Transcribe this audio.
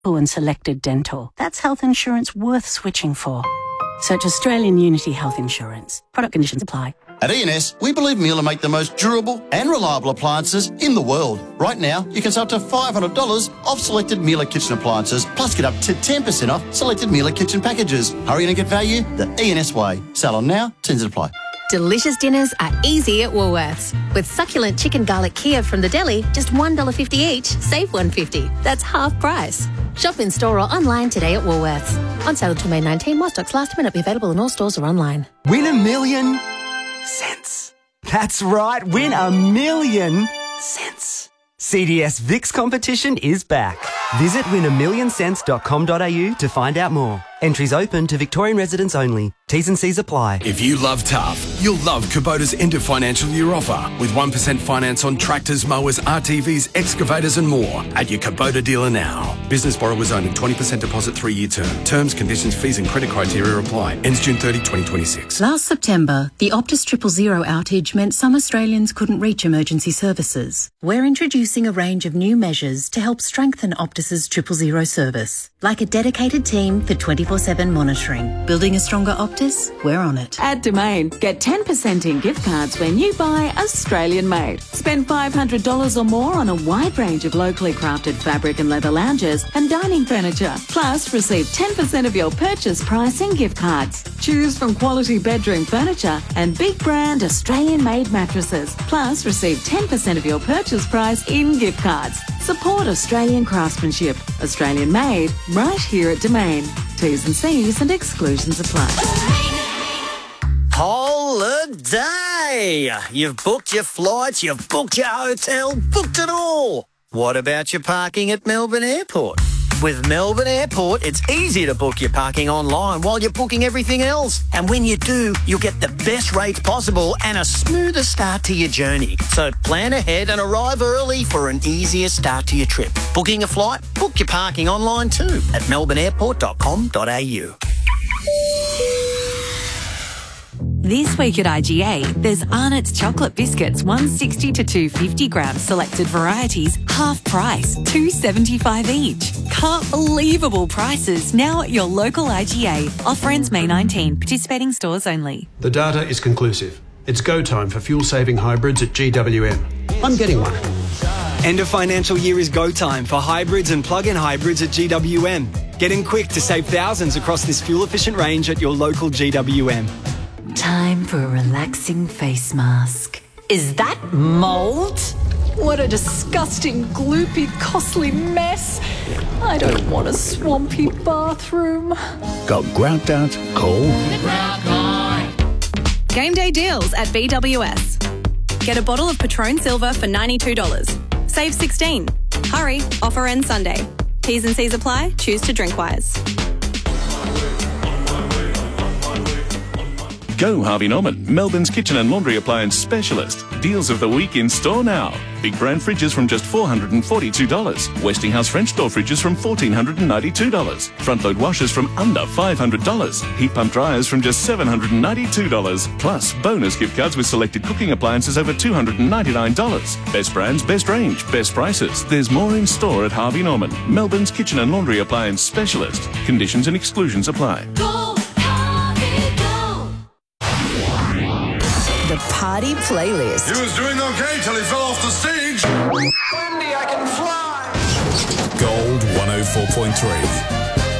and selected dental. That's health insurance worth switching for. Search Australian Unity Health Insurance. Product conditions apply. At E&S, we believe Miele make the most durable and reliable appliances in the world. Right now, you can save up to $500 off selected Miele kitchen appliances, plus get up to 10% off selected Miele kitchen packages. Hurry in and get value the E&S way. Sale on now, terms and apply. Delicious dinners are easy at Woolworths. With succulent chicken garlic Kiev from the deli, just $1.50 each, save $1.50. That's half price. Shop in store or online today at Woolworths. On sale until May 19, while stocks last, may not be available in all stores or online. Win $1 million cents. That's right, win $1 million cents. CDS VIX competition is back. Visit win1million000.com.au to find out more. Entries open to Victorian residents only. T's and C's apply. If you love tough, you'll love Kubota's end of financial year offer with 1% finance on tractors, mowers, RTVs, excavators and more at your Kubota dealer now. Business borrowers only, 20% deposit 3-year term. Terms, conditions, fees and credit criteria apply. Ends June 30, 2026. Last September, the Optus 000 outage meant some Australians couldn't reach emergency services. We're introducing a range of new measures to help strengthen Optus's 000 service, like a dedicated team for 24/7 monitoring. Building a stronger Optus? We're on it. At Domain, get 10% in gift cards when you buy Australian made. Spend $500 or more on a wide range of locally crafted fabric and leather lounges and dining furniture. Plus, receive 10% of your purchase price in gift cards. Choose from quality bedroom furniture and big brand Australian made mattresses. Plus, receive 10% of your purchase price in gift cards. Support Australian craftsmanship. Australian made, right here at Domain. T's and C's and exclusions apply. Holiday! You've booked your flights, you've booked your hotel, booked it all. What about your parking at Melbourne Airport? With Melbourne Airport, it's easy to book your parking online while you're booking everything else. And when you do, you'll get the best rates possible and a smoother start to your journey. So plan ahead and arrive early for an easier start to your trip. Booking a flight? Book your parking online too at melbourneairport.com.au. This week at IGA, there's Arnott's chocolate biscuits, 160 to 250 grams, selected varieties, half price, $2.75 each. Can't believable prices now at your local IGA. Offer ends May 19. Participating stores only. The data is conclusive. It's go time for fuel-saving hybrids at GWM. I'm getting one. End of financial year is go time for hybrids and plug-in hybrids at GWM. Get in quick to save thousands across this fuel-efficient range at your local GWM. Time for a relaxing face mask. Is that mould? What a disgusting, gloopy, costly mess. I don't want a swampy bathroom. Got grout out? Call Game day deals at BWS. Get a bottle of Patron Silver for $92. Save 16. Hurry, offer ends Sunday. T's and C's apply. Choose to drink wise. Go Harvey Norman, Melbourne's kitchen and laundry appliance specialist. Deals of the week in store now. Big brand fridges from just $442. Westinghouse French door fridges from $1,492. Front load washers from under $500. Heat pump dryers from just $792. Plus bonus gift cards with selected cooking appliances over $299. Best brands, best range, best prices. There's more in store at Harvey Norman, Melbourne's kitchen and laundry appliance specialist. Conditions and exclusions apply. The Party Playlist. He was doing okay till he fell off the stage. Wendy, I can fly. Gold 104.3.